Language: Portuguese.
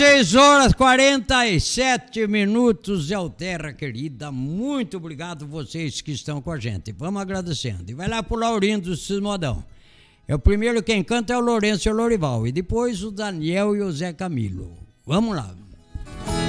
6h47, Zé Terra querida, muito obrigado vocês que estão com a gente. Vamos agradecendo. E vai lá pro Laurindo do Cismodão. É o primeiro quem canta é o Lourenço e o Lorival. E depois o Daniel e o Zé Camilo. Vamos lá.